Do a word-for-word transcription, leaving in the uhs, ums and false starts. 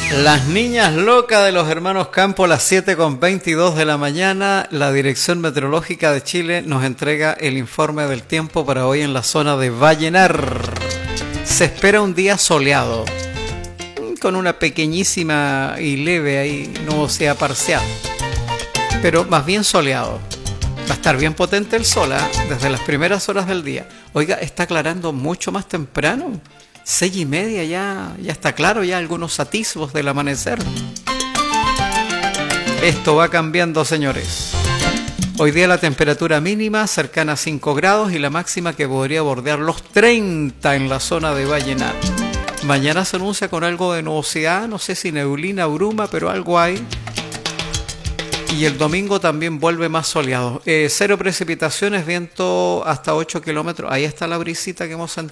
Las niñas locas de los hermanos Campo, las siete con veintidós de la mañana. La Dirección Meteorológica de Chile nos entrega el informe del tiempo para hoy en la zona de Vallenar. Se espera un día soleado, con una pequeñísima y leve ahí nubosidad parcial, pero más bien soleado. Va a estar bien potente el sol, ¿eh? Desde las primeras horas del día. Oiga, está aclarando mucho más temprano. Seis y media ya, ya está claro, ya algunos atisbos del amanecer. Esto va cambiando, señores. Hoy día la temperatura mínima cercana a cinco grados y la máxima que podría bordear los treinta en la zona de Vallenar. Mañana se anuncia con algo de nubosidad, no sé si neblina, bruma, pero algo hay. Y el domingo también vuelve más soleado. Eh, cero precipitaciones, viento hasta ocho kilómetros. Ahí está la brisita que hemos sentido.